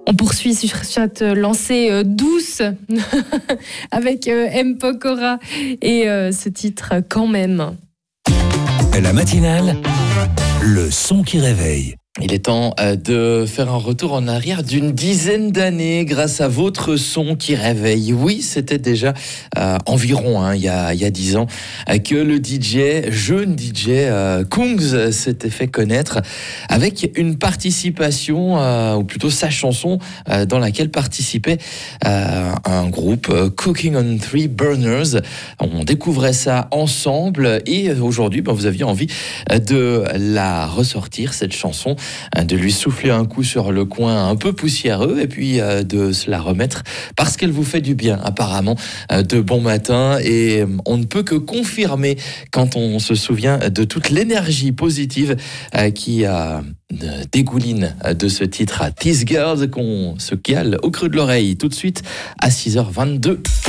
On poursuit sur cette lancée douce avec M. Pokora et ce titre Quand même. La matinale, le son qui réveille. Il est temps de faire un retour en arrière d'une dizaine d'années grâce à votre son qui réveille. Oui, c'était déjà environ il y a 10 ans que le jeune DJ Kungs s'était fait connaître avec une participation, ou plutôt sa chanson dans laquelle participait un groupe Cooking on Three Burners. On découvrait ça ensemble et aujourd'hui vous aviez envie de la ressortir, cette chanson, de lui souffler un coup sur le coin un peu poussiéreux et puis de se la remettre parce qu'elle vous fait du bien apparemment de bon matin, et on ne peut que confirmer quand on se souvient de toute l'énergie positive qui dégouline de ce titre à These Girls, qu'on se cale au creux de l'oreille tout de suite à 6h22.